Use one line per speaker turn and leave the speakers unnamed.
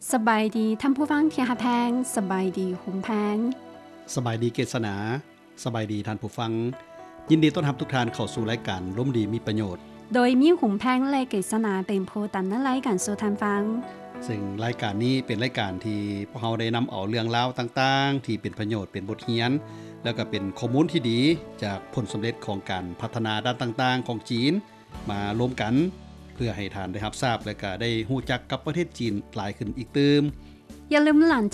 สบายดีท่านผู้ฟังที่ฮักแพงสบายดีหุมแพง
สบายดีเกษนาสบายดีท่านผู้ฟังยินดีต้อนรับทุกท่านเข้าสู่รายการร่มดีมีประโยชน์
โดยมีหุมแพงและกฤษณาเป็นผู้ตันและรายการสู่ท่านฟัง
ซึ่งรายการนี้เป็นรายการที่พวกเราได้นำเอาเรื่องราวต่างๆที่เป็นประโยชน์เป็นบทเรียนแล้วก็เป็นข้อมูลที่ดีจากผลสำเร็จของการพัฒนาด้านต่างๆของจีนมารวมกันเพื่อให้ท่านได้รับทราบและก็ได้รู้จักกับประเทศจีนหลายขึ้นอีกเติม
อย่าลืมหลั่น